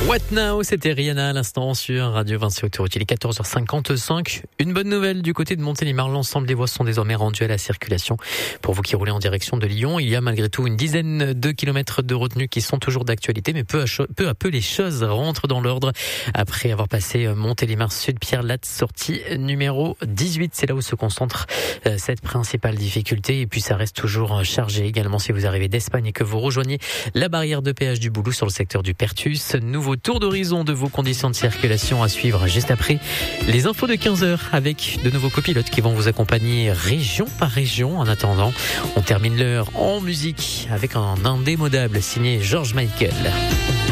What Now, c'était Rihanna à l'instant sur Radio Vinci Autoroute. Il est 14h55. Une bonne nouvelle du côté de Montélimar. L'ensemble des voies sont désormais rendues à la circulation. Pour vous qui roulez en direction de Lyon, il y a malgré tout une dizaine de kilomètres de retenue qui sont toujours d'actualité, mais peu à peu les choses rentrent dans l'ordre. Après avoir passé Montélimar Sud, Pierre-Latte, sortie numéro 18, c'est là où se concentre cette principale difficulté. Et puis ça reste toujours chargé également si vous arrivez d'Espagne et que vous rejoignez la barrière de péage du Boulou sur le secteur du Pertus. Nouveau tour d'horizon de vos conditions de circulation à suivre juste après les infos de 15h avec de nouveaux copilotes qui vont vous accompagner région par région. En attendant, on termine l'heure en musique avec un indémodable signé George Michael.